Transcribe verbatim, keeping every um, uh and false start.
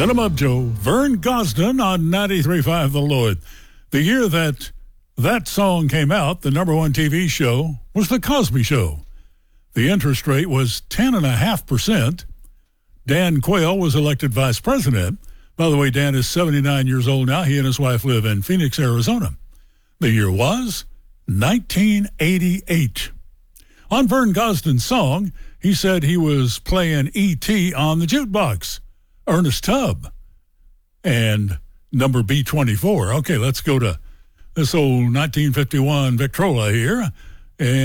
Set 'em up, Joe. Vern Gosdin on ninety-three point five The Lloyd. The year that that song came out, the number one T V show was The Cosby Show. The interest rate was ten point five percent. Dan Quayle was elected vice president. By the way, Dan is seventy-nine years old now. He and his wife live in Phoenix, Arizona. The year was nineteen eighty-eight. On Vern Gosdin's song, he said he was playing E T on the jukebox, Ernest Tubb, and number B twenty-four. Okay, let's go to this old nineteen fifty-one Victrola here. And